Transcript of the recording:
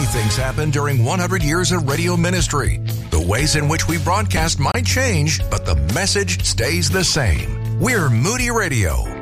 things happen during 100 years of radio ministry. The ways in which we broadcast might change, but the message stays the same. We're Moody Radio.